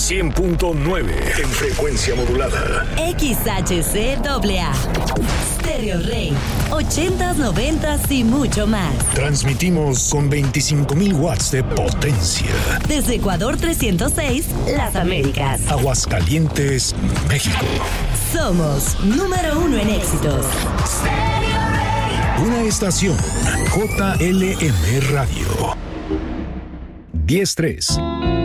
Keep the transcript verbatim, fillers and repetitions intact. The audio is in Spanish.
cien punto nueve en frecuencia modulada. X H C A A. Stereo Rey. ochentas, noventas y mucho más. Transmitimos con veinticinco mil watts de potencia. Desde Ecuador trescientos seis, Las Américas. Aguascalientes, México. Somos número uno en éxitos. Una estación J L M Radio. diez tres.